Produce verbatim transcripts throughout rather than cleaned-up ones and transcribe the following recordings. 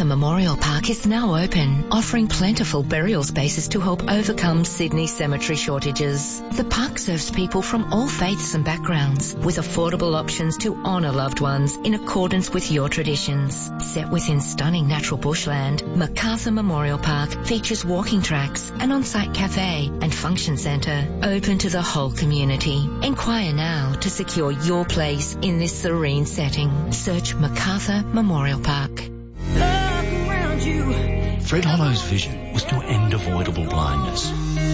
Memorial Park is now open, offering plentiful burial spaces to help overcome Sydney's cemetery shortages. The park serves people from all faiths and backgrounds, with affordable options to honour loved ones in accordance with your traditions. Set within stunning natural bushland, Macarthur Memorial Park features walking tracks, an on-site cafe and function centre open to the whole community. Enquire now to secure your place in this serene setting. Search Macarthur Memorial Park. Fred Hollow's vision was to end avoidable blindness.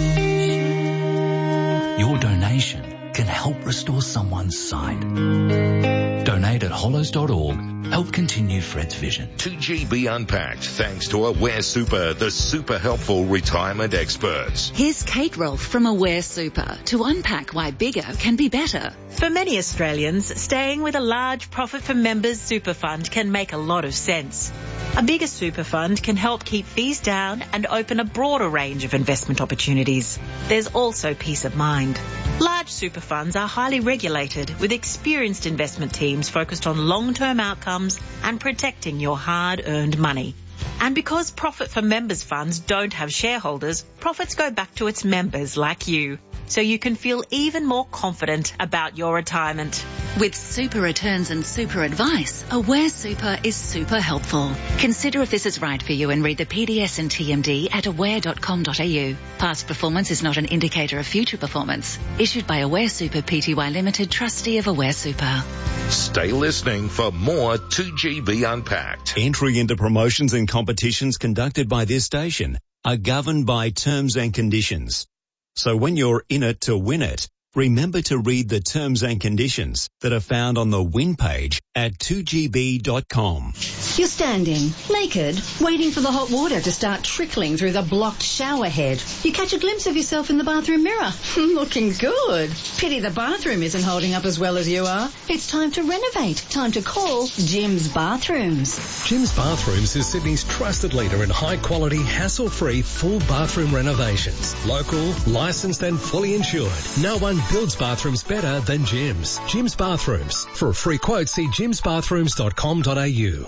Your donation can help restore someone's sight. Donate at hollows dot org. Help continue Fred's vision. two G B Unpacked, thanks to Aware Super, the super helpful retirement experts. Here's Kate Rolfe from Aware Super to unpack why bigger can be better. For many Australians, staying with a large profit for members super fund can make a lot of sense. A bigger super fund can help keep fees down and open a broader range of investment opportunities. There's also peace of mind. Large super funds are highly regulated, with experienced investment teams focused on long-term outcomes and protecting your hard-earned money. And because profit for members funds don't have shareholders, profits go back to its members like you, so you can feel even more confident about your retirement. With super returns and super advice, Aware Super is super helpful. Consider if this is right for you and read the P D S and T M D at aware dot com dot a u. Past performance is not an indicator of future performance. Issued by Aware Super Pty Limited, trustee of Aware Super. Stay listening for more two G B Unpacked. Entry into promotions and competitions conducted by this station are governed by terms and conditions. So when you're in it to win it, remember to read the terms and conditions that are found on the win page at two g b dot com. You're standing, naked, waiting for the hot water to start trickling through the blocked shower head. You catch a glimpse of yourself in the bathroom mirror. Looking good. Pity the bathroom isn't holding up as well as you are. It's time to renovate. Time to call Jim's Bathrooms. Jim's Bathrooms is Sydney's trusted leader in high-quality, hassle-free, full bathroom renovations. Local, licensed and fully insured. No one builds bathrooms better than Jim's. Jim's Bathrooms. For a free quote, see jims bathrooms dot com dot a u.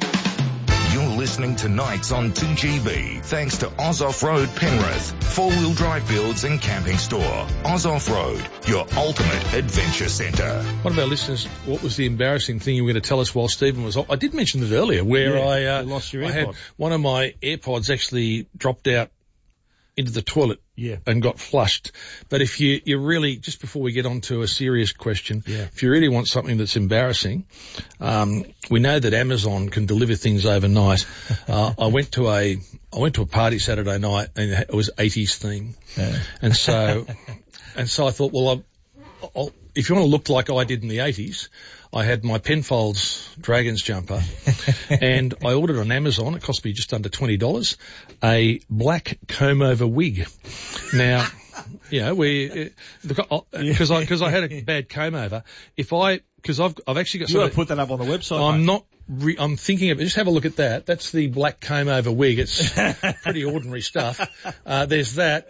You're listening to Nights on two G B, thanks to Oz Off-Road Penrith, four-wheel drive builds and camping store. Oz Off-Road, your ultimate adventure centre. One of our listeners, what was the embarrassing thing you were going to tell us while Stephen was off? I did mention it earlier, where yeah, I, uh, you lost your I AirPod. had one of my AirPods actually dropped out into the toilet yeah. and got flushed. But if you, you really, just before we get on to a serious question, yeah. if you really want something that's embarrassing, um, we know that Amazon can deliver things overnight. uh, I went to a, I went to a party Saturday night and it was eighties theme. Yeah. And so, and so I thought, well, I'll, I'll, if you want to look like I did in the eighties, I had my Penfolds Dragons jumper and I ordered on Amazon. It cost me just under twenty dollars, a black comb over wig. Now, you know, we, because I, because I had a bad comb over. If I, because I've, I've actually got you got to put that up on the website. I'm mate. not, re, I'm thinking of it. Just have a look at that. That's the black comb over wig. It's pretty ordinary stuff. Uh, there's that.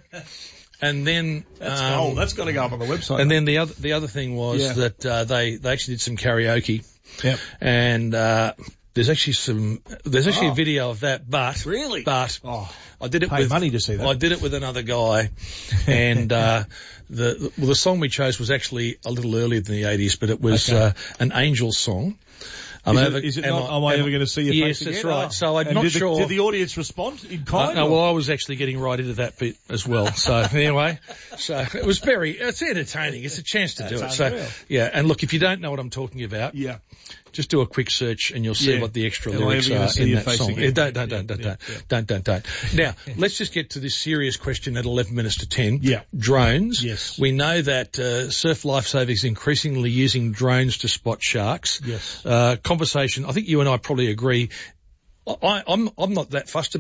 And then that's um, gold. That's got to go up on the website. And then the other the other thing was yeah. that uh, they they actually did some karaoke. Yep. And uh, there's actually some there's actually oh. a video of that. But really, but oh, I did it pay with money to see that. I did it with another guy, and uh, the well, the song we chose was actually a little earlier than the eighties, but it was okay. uh, an Angels song. Is it, is it not, I, am I ever going to see your yes, face again? Yes, that's right. Oh. So I'm and not did the, sure. Did the audience respond in kind? Uh, no, well, I was actually getting right into that bit as well. So anyway, so it was very, it's entertaining. It's a chance to do it. Unreal. So yeah, and look, if you don't know what I'm talking about, yeah. just do a quick search and you'll see yeah. what the extra Am lyrics are in that song. Yeah, don't, don't, don't, don't, yeah. don't, yeah. don't, don't, don't. Now, let's just get to this serious question at eleven minutes to ten. Yeah. Drones. Yes. We know that uh, Surf Lifesaving is increasingly using drones to spot sharks. Yes. Uh, conversation, I think you and I probably agree. I, I'm, I'm not that fussed about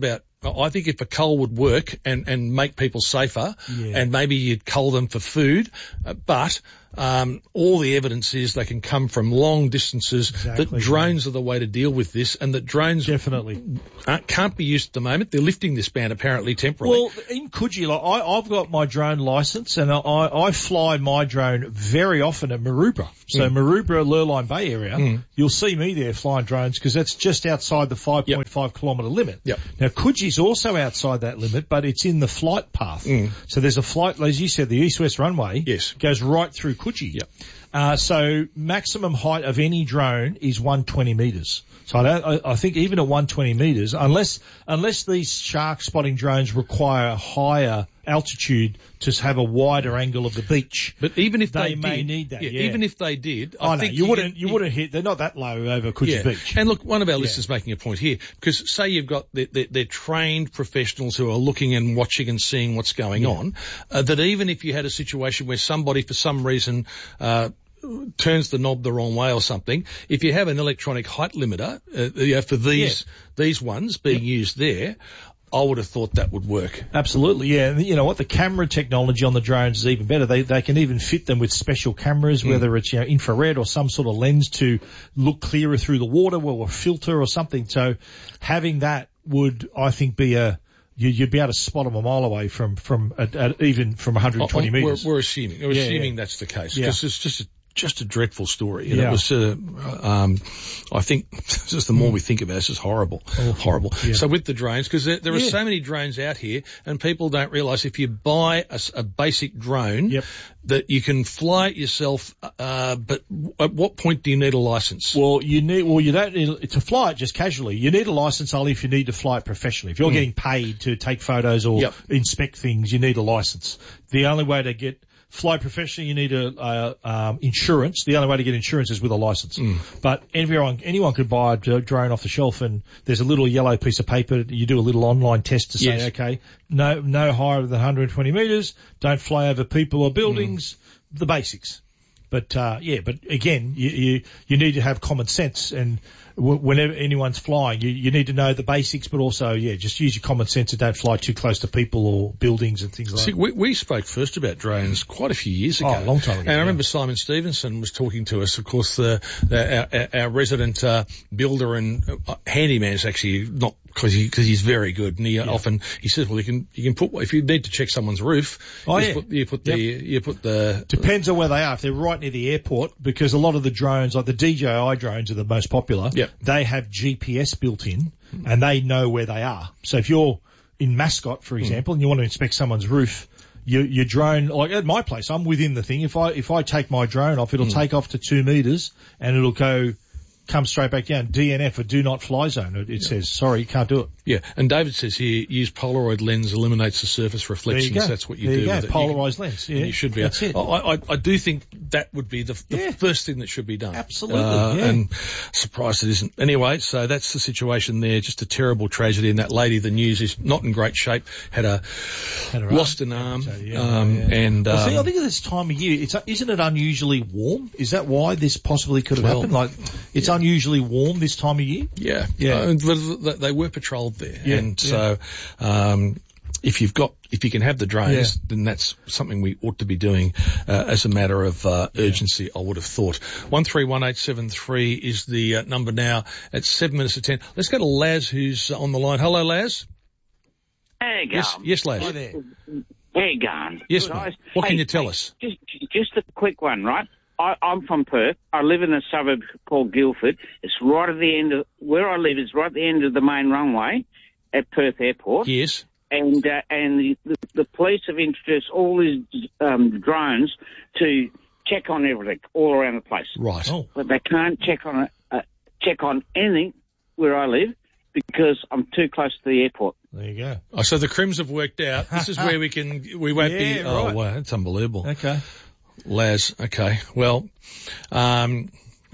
I think if a cull would work and, and make people safer, Yeah. and maybe you'd cull them for food, uh, but um, all the evidence is they can come from long distances, Exactly, that drones are the way to deal with this, and that drones Definitely. aren't- can't be used at the moment. They're lifting this ban apparently temporarily. Well, in Coogee, like, I, I've got my drone licence and I, I fly my drone very often at Maroubra. So Mm. Maroubra, Lurline Bay area, Mm. you'll see me there flying drones because that's just outside the five point five kilometre limit. Yep. Now, Coogie's also outside that limit, but it's in the flight path. Mm. So there's a flight, as you said, the east-west runway Yes. goes right through Coogee. Yep. Uh, so maximum height of any drone is one hundred twenty metres. So I, don't, I, I think even at one hundred twenty metres, unless unless these shark spotting drones require a higher altitude to have a wider angle of the beach, But even if they, they, may did, need that. yeah, Yeah, even if they did, I I know think you wouldn't could- you wouldn't hit. They're not that low over Coogee Yeah. Beach. And look, one of our listeners making a point here, because say you've got they're, they're, they're trained professionals who are looking and watching and seeing what's going Yeah. on, uh, that even if you had a situation where somebody for some reason uh turns the knob the wrong way or something, if you have an electronic height limiter uh, you know, for these these ones being used there, I would have thought that would work. Absolutely, yeah. And you know what? The camera technology on the drones is even better. They they can even fit them with special cameras, Mm. whether it's you know infrared or some sort of lens to look clearer through the water, or a filter or something. So having that would, I think, be a you, you'd be able to spot them a mile away from from at, at, even from one hundred twenty Oh, metres. We're, we're assuming, we're Yeah, assuming yeah. that's the case, Yeah. because it's just a just a dreadful story. And Yeah. it was, uh, um, I think, just the more we think about it, it's just horrible. Horrible. Yeah. So with the drones, because there, there are Yeah. so many drones out here, and people don't realise if you buy a, s- a basic drone, Yep. that you can fly it yourself, uh, but at what point do you need a licence? Well, you need, well, you don't need to fly it just casually. You need a license only if you need to fly it professionally. If you're Mm. getting paid to take photos or Yep. inspect things, you need a license. The only way to get fly professionally, you need a, uh, um, insurance. The only way to get insurance is with a license. Mm. But everyone, anyone could buy a d- drone off the shelf, and there's a little yellow piece of paper. You do a little online test to say, Yes. okay, no, no higher than one hundred twenty metres. Don't fly over people or buildings. The basics. But uh, yeah, but again, you, you you need to have common sense, and w- whenever anyone's flying, you, you need to know the basics, but also yeah, just use your common sense and don't fly too close to people or buildings and things like See, that. we, we spoke first about drones quite a few years ago. Oh, a long time ago, And I yeah. remember Simon Stevenson was talking to us. Of course, the, the our, our, our resident uh, builder and uh, handyman is actually not because he because he's very good, and he Yeah. often he says, well, you can you can put if you need to check someone's roof, Oh, you yeah. put, you put the you put the Depends on where they are. If they're right near the airport, because a lot of the drones, like the D J I drones, are the most popular. Yep. They have G P S built in, and they know where they are. So if you're in Mascot, for example, and you want to inspect someone's roof, your your drone, like at my place, I'm within the thing. If I if I take my drone off, it'll take off to two meters, and it'll go. Come straight back down. D N F, a do not fly zone. It, it says, sorry, you can't do it. yeah. And David says here, use Polaroid lens eliminates the surface reflections. go. That's what you There do. you go. with it. Polarised can- lens. Yeah. and you should be. That's it. I, I, I do think that would be the, the Yeah. first thing that should be done. Absolutely, Uh, yeah. And surprised it isn't. Anyway, so that's the situation there. Just a terrible tragedy. And that lady, the news is not in great shape. Had a Had her lost arm. an arm. So, yeah, um, yeah. And Well, see, I um, think at this time of year, it's isn't it unusually warm? Is that why this possibly could have Well, happened? Like, it's unusually warm this time of year. yeah, Yeah. Uh, but th- they were patrolled there, Yeah, and so um, if you've got if you can have the drones, Yeah. then that's something we ought to be doing uh, as a matter of uh, urgency. I would have thought. One three one eight seven three is the uh, number now. At seven minutes to ten. Let's go to Laz, who's on the line. Hello, Laz. Hey, Yes, Gum. yes, Laz. Hi there. Hey, Gum. Yes, Good mate. eyes. What can Hey, you tell hey, us? Just, just a quick one, right? I, I'm from Perth. I live in a suburb called Guildford. It's right at the end of where I live. Is right at the end of the main runway at Perth Airport. Yes. And uh, and the, the, the police have introduced all these um, drones to check on everything all around the place. Right. Oh. But they can't check on uh, check on anything where I live because I'm too close to the airport. There you go. Oh, so the crims have worked out. This is where we can, we won't be, Yeah, oh right. wow, that's unbelievable. Okay. Laz, okay. Well, um,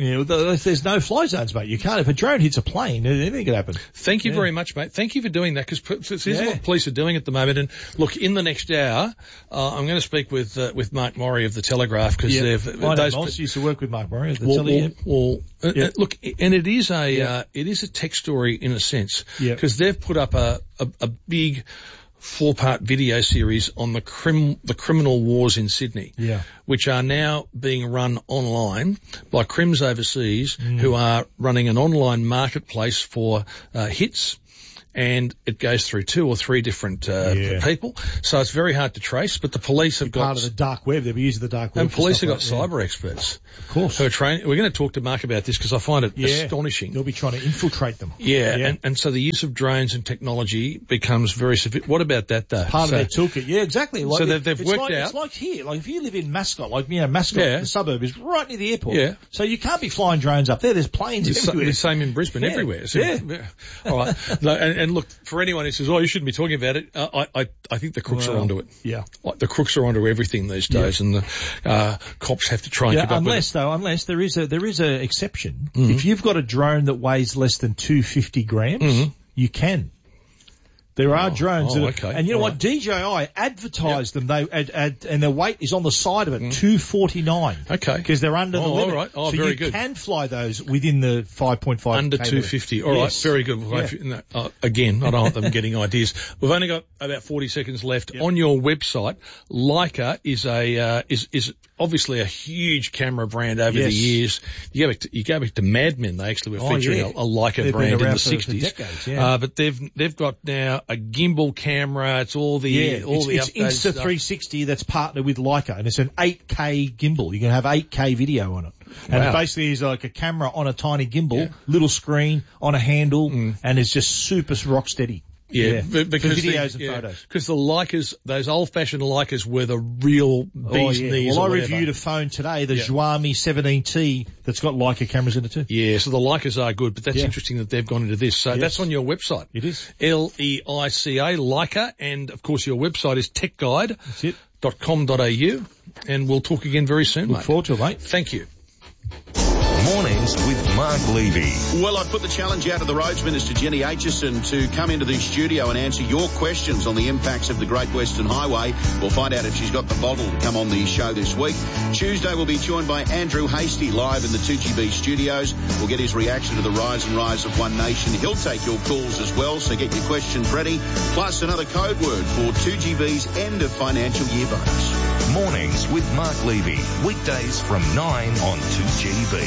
Yeah, well, there's no fly zones, mate. You can't. If a drone hits a plane, anything could happen. Thank you yeah. very much, mate. Thank you for doing that, because this is yeah. what police are doing at the moment. And look, in the next hour, uh, I'm going to speak with uh, with Mark Morey of the Telegraph, because yeah. they've I those know, Moss used to work with Mark Morey at the well, Telegraph. Well, well yeah. uh, look, and it is a yeah. uh, it is a tech story in a sense, because yeah. they've put up a a, a big four-part video series on the crim, the criminal wars in Sydney, yeah. which are now being run online by crims overseas, mm. who are running an online marketplace for uh, hits. And it goes through two or three different uh, yeah. people, so it's very hard to trace. But the police have You're got part of the dark web. They've used the dark web. And police have got like cyber yeah. experts, of course. Who are training. We're going to talk to Mark about this, because I find it yeah. astonishing. They'll be trying to infiltrate them. Yeah, yeah. And, and so the use of drones and technology becomes very severe. What about that, though? Part so, of their toolkit. Yeah, exactly. Like so they've, they've it's worked like, out. It's like here. Like if you live in Mascot, like you know, Mascot, yeah. the suburb is right near the airport. Yeah. So you can't be flying drones up there. There's planes It's everywhere. the same in Brisbane, yeah. everywhere. So, yeah. yeah. All right. No, and, and look, for anyone who says, "Oh, you shouldn't be talking about it," uh, I, I, I think the crooks well, are onto it. Yeah. Like the crooks are onto everything these days, yeah. and the uh, cops have to try and yeah, keep up unless, with it. though, unless there is a there is a exception. Mm-hmm. If you've got a drone that weighs less than two hundred fifty grams, mm-hmm. you can. There are oh, drones, oh, that are, okay. and you know All what? right. D J I advertised yep. them. They ad, ad, and their weight is on the side of it, mm. two forty-nine. Okay, because they're under oh, the limit. All right. Oh, so very you good. can fly those within the five point five under two fifty. All yes. right, very good. Well, yeah. no, uh, again, I don't want them getting ideas. We've only got about forty seconds left. Yep. On your website, Leica is a uh, is is obviously a huge camera brand over yes. the years. You go back to, you go back to Mad Men. They actually were oh, featuring yeah. a, a Leica They've brand in the for, sixties. for decades, yeah. uh, but they've they've got now a gimbal camera. It's all the yeah, all it's, the it's Insta three sixty that's partnered with Leica, and it's an eight K gimbal. You can have eight K video on it, and wow. it basically is like a camera on a tiny gimbal, yeah. little screen on a handle, mm. and it's just super rock steady. Yeah, yeah. because for videos the, and yeah, photos. Because the Leicas, those old-fashioned Leicas were the real bee's oh, yeah. knees. Well, I or reviewed a phone today, the yeah. Xiaomi seventeen T, that's got Leica cameras in it too. Yeah, so the Leicas are good, but that's yeah. interesting that they've gone into this. So yes. that's on your website. It is. L E I C A, Leica, and of course your website is tech guide dot com dot a u, and we'll talk again very soon, Look mate. forward to it, mate. Thank you. Mornings with Mark Levy. Well, I put the challenge out to the Roads Minister, Jenny Aitchison, to come into the studio and answer your questions on the impacts of the Great Western Highway. We'll find out if she's got the bottle to come on the show this week. Tuesday, we'll be joined by Andrew Hasty live in the two G B studios. We'll get his reaction to the rise and rise of One Nation. He'll take your calls as well, so get your questions ready. Plus another code word for two G B's end of financial year bonus. Mornings with Mark Levy. Weekdays from nine on two G B.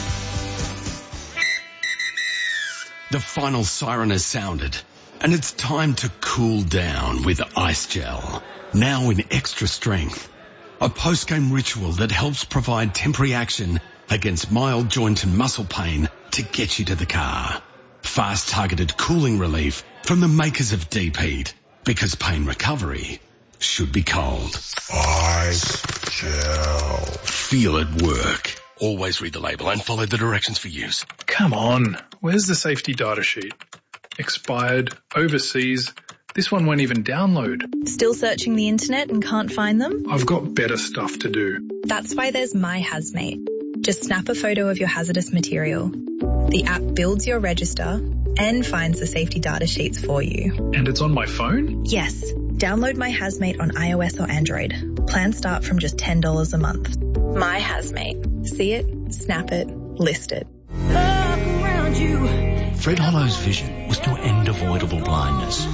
The final siren has sounded, and it's time to cool down with Ice Gel, now in extra strength. A post-game ritual that helps provide temporary action against mild joint and muscle pain to get you to the car. Fast targeted cooling relief from the makers of Deep Heat, because pain recovery should be cold. Ice Gel. Feel it work. Always read the label and follow the directions for use. Come on, where's the safety data sheet? Expired, overseas, this one won't even download. Still searching the internet and can't find them? I've got better stuff to do. That's why there's My Hazmate. Just snap a photo of your hazardous material. The app builds your register and finds the safety data sheets for you. And it's on my phone? Yes. Download My Hazmate on iOS or Android. Plans start from just ten dollars a month. My Hazmate. See it, snap it, list it. Fred Hollow's vision was to end avoidable blindness.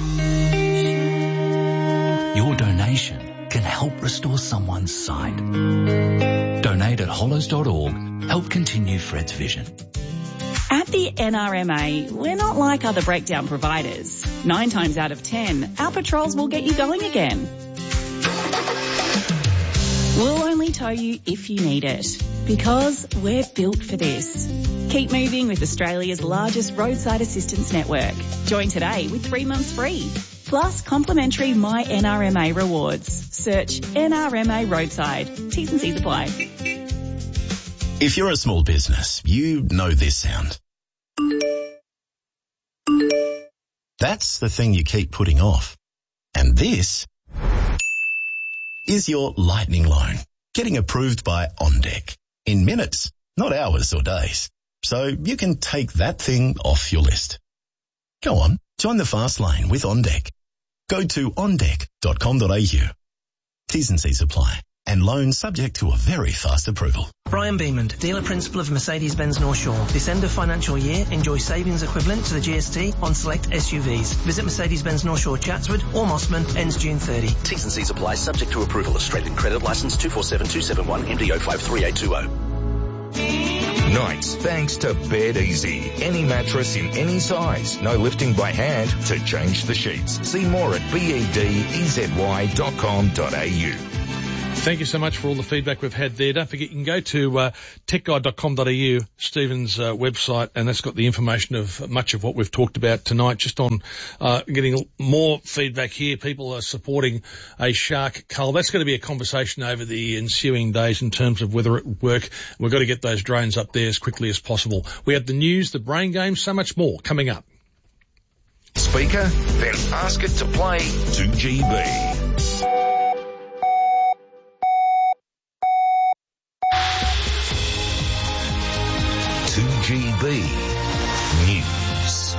Your donation can help restore someone's sight. Donate at hollows dot org. Help continue Fred's vision. At the N R M A, we're not like other breakdown providers. Nine times out of ten, our patrols will get you going again. We'll only tow you if you need it, because we're built for this. Keep moving with Australia's largest roadside assistance network. Join today with three months free. Plus complimentary My N R M A rewards. Search N R M A Roadside. T's and C's apply. If you're a small business, you know this sound. That's the thing you keep putting off. And this is your lightning loan, getting approved by OnDeck. In minutes, not hours or days. So you can take that thing off your list. Go on, join the fast lane with OnDeck. Go to on deck dot com dot a u. T's and C's apply. And loan subject to a very fast approval. Brian Beamond, dealer principal of Mercedes-Benz North Shore. This end of financial year, enjoy savings equivalent to the G S T on select S U Vs. Visit Mercedes-Benz North Shore, Chatswood or Mossman. Ends June thirtieth. T's and C's apply subject to approval. Australian credit licence two four seven two seven one M D O five three eight two zero. Nights thanks to Bed Easy. Any mattress in any size. No lifting by hand to change the sheets. See more at bed dot com dot a u. Thank you so much for all the feedback we've had there. Don't forget, you can go to uh, tech guide dot com dot a u, Stephen's uh, website, and that's got the information of much of what we've talked about tonight. Just on uh, getting more feedback here. People are supporting a shark cull. That's going to be a conversation over the ensuing days in terms of whether it will work. We've got to get those drones up there as quickly as possible. We have the news, the brain game, so much more coming up. Speaker? Then ask it to play two G B. two G B News.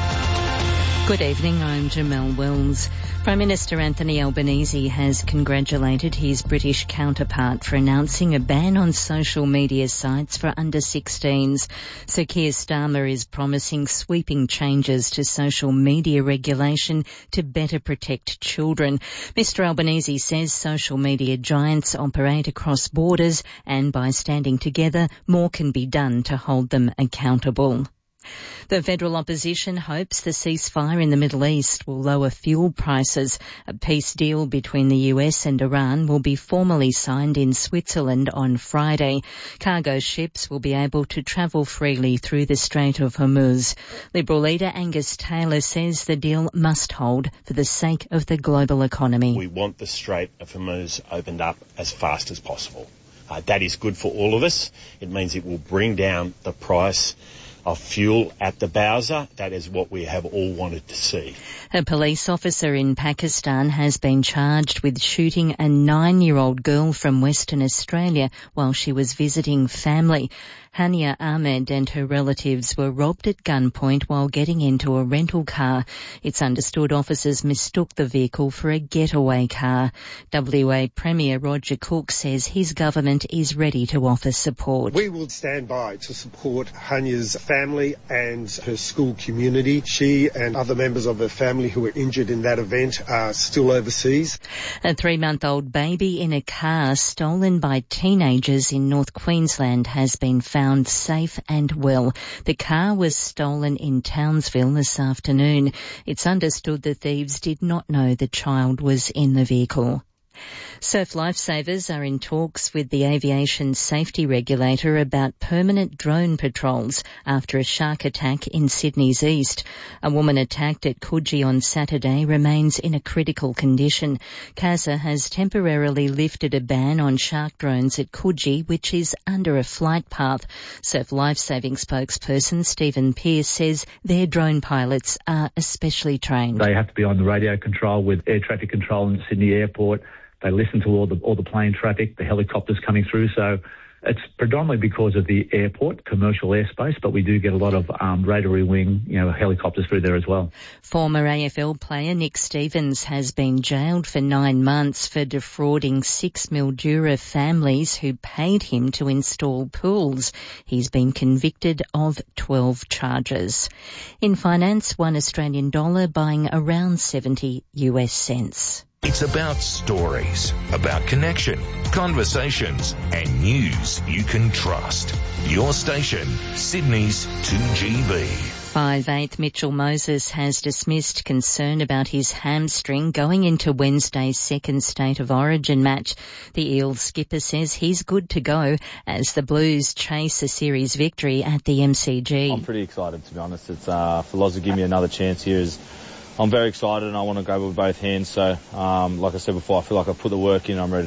Good evening, I'm Jamelle Wells. Prime Minister Anthony Albanese has congratulated his British counterpart for announcing a ban on social media sites for under sixteens. Sir Keir Starmer is promising sweeping changes to social media regulation to better protect children. Mister Albanese says social media giants operate across borders and by standing together, more can be done to hold them accountable. The federal opposition hopes the ceasefire in the Middle East will lower fuel prices. A peace deal between the U S and Iran will be formally signed in Switzerland on Friday. Cargo ships will be able to travel freely through the Strait of Hormuz. Liberal leader Angus Taylor says the deal must hold for the sake of the global economy. We want the Strait of Hormuz opened up as fast as possible. Uh, that is good for all of us. It means it will bring down the price of fuel at the Bowser. That is what we have all wanted to see. A police officer in Pakistan has been charged with shooting a nine-year-old girl from Western Australia while she was visiting family. Hania Ahmed and her relatives were robbed at gunpoint while getting into a rental car. It's understood officers mistook the vehicle for a getaway car. W A Premier Roger Cook says his government is ready to offer support. We will stand by to support Hania's family and her school community. She and other members of her family who were injured in that event are still overseas. A three-month-old baby in a car stolen by teenagers in North Queensland has been found safe and well. The car was stolen in Townsville this afternoon. It's understood the thieves did not know the child was in the vehicle. Surf Lifesavers are in talks with the aviation safety regulator about permanent drone patrols after a shark attack in Sydney's east. A woman attacked at Coogee on Saturday remains in a critical condition. CASA has temporarily lifted a ban on shark drones at Coogee, which is under a flight path. Surf Lifesaving spokesperson Stephen Pearce says their drone pilots are especially trained. They have to be on the radio control with air traffic control in Sydney Airport. They listen to all the all the plane traffic, the helicopters coming through. So it's predominantly because of the airport, commercial airspace, but we do get a lot of um, rotary wing, you know, helicopters through there as well. Former A F L player Nick Stevens has been jailed for nine months for defrauding six Mildura families who paid him to install pools. He's been convicted of twelve charges. In finance, one Australian dollar buying around seventy U S cents. It's about stories, about connection, conversations, and news you can trust. Your station, Sydney's two G B. five eighth Mitchell Moses has dismissed concern about his hamstring going into Wednesday's second State of Origin match. The Eels skipper says he's good to go as the Blues chase a series victory at the M C G. I'm pretty excited, to be honest. It's uh, for Loz to give me another chance here is I'm very excited and I want to go with both hands. So, um, like I said before, I feel like I've put the work in. I'm ready to go.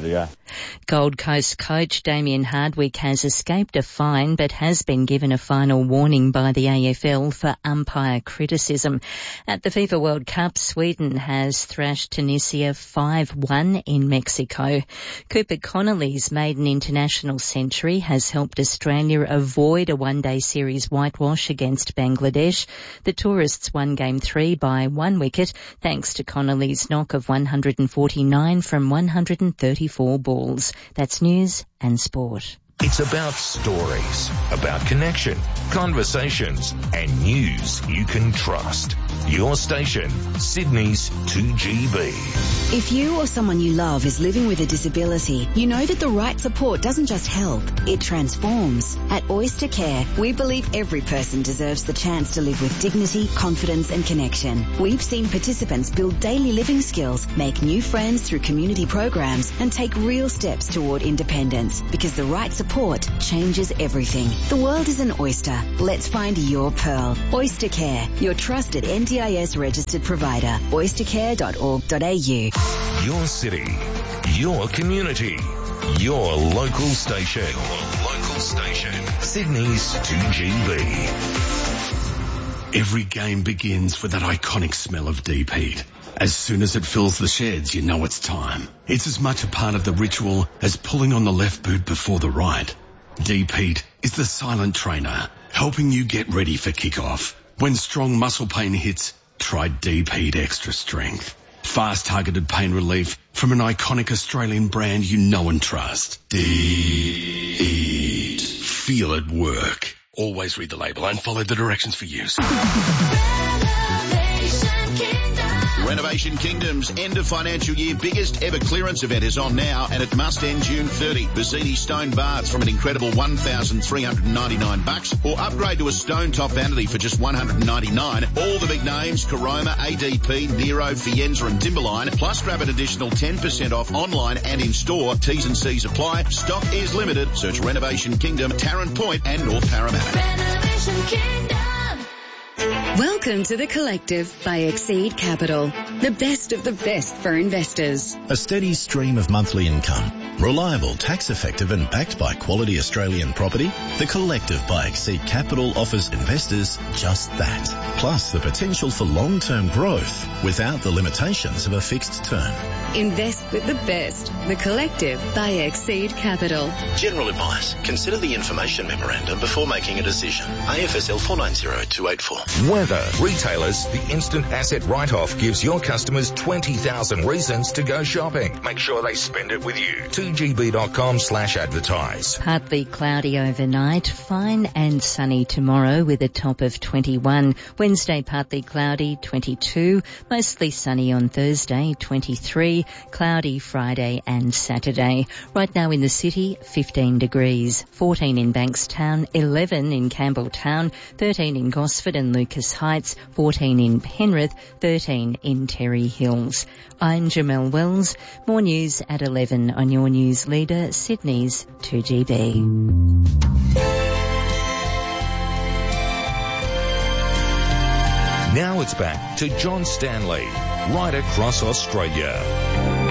Gold Coast coach Damien Hardwick has escaped a fine but has been given a final warning by the A F L for umpire criticism. At the FIFA World Cup, Sweden has thrashed Tunisia five one in Mexico. Cooper Connolly's maiden international century has helped Australia avoid a one-day series whitewash against Bangladesh. The tourists won game three by one wicket thanks to Connolly's knock of one hundred forty-nine from one hundred thirty-four balls. That's news and sport. It's about stories, about connection, conversations, and news you can trust. Your station, Sydney's two G B. If you or someone you love is living with a disability, you know that the right support doesn't just help, it transforms. At Oyster Care, we believe every person deserves the chance to live with dignity, confidence and connection. We've seen participants build daily living skills, make new friends through community programs and take real steps toward independence, because the right support Support changes everything. The world is an oyster. Let's find your pearl. Oyster Care, your trusted N D I S registered provider. oyster care dot org dot a u. Your city, your community, your local station. Your local station. Sydney's two G B. Every game begins with that iconic smell of deep heat. As soon as it fills the sheds, you know it's time. It's as much a part of the ritual as pulling on the left boot before the right. Deep Heat is the silent trainer, helping you get ready for kickoff. When strong muscle pain hits, try Deep Heat Extra Strength. Fast targeted pain relief from an iconic Australian brand you know and trust. Deep Heat. Feel it work. Always read the label and follow the directions for use. Renovation Kingdom's end of financial year biggest ever clearance event is on now, and it must end June thirtieth. Mercedes stone baths from an incredible one thousand three hundred ninety-nine bucks, or upgrade to a stone top vanity for just one hundred ninety-nine. All the big names, Caroma, A D P, Nero, Fienza and Timberline, plus grab an additional ten percent off online and in store. T's and C's apply. Stock is limited. Search Renovation Kingdom, Tarrant Point and North Parramatta. Renovation Kingdom. Welcome to The Collective by Exceed Capital, the best of the best for investors. A steady stream of monthly income, reliable, tax-effective and backed by quality Australian property, The Collective by Exceed Capital offers investors just that. Plus the potential for long-term growth without the limitations of a fixed term. Invest with the best. The Collective by Exceed Capital. General advice. Consider the information memorandum before making a decision. A F S L four nine zero two eight four. Weather. Retailers, the instant asset write-off gives your customers twenty thousand reasons to go shopping. Make sure they spend it with you. two G B dot com slash advertise. Partly cloudy overnight, fine and sunny tomorrow with a top of twenty-one. Wednesday partly cloudy, twenty-two. Mostly sunny on Thursday, twenty-three. Cloudy Friday and Saturday. Right now in the city, fifteen degrees. fourteen in Bankstown, eleven in Campbelltown, thirteen in Gosford and Lucas Heights, fourteen in Penrith, thirteen in Terry Hills. I'm Jamelle Wells. More news at eleven on your news leader, Sydney's two G B. Now it's back to John Stanley, right across Australia.